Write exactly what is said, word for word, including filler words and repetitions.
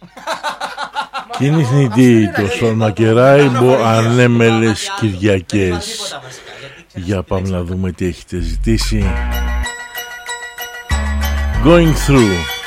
Κινηθνητή το σφαλμακεράει μπο ανέμελες Κυριακές. Για πάμε να δούμε τι έχετε ζητήσει. Going through.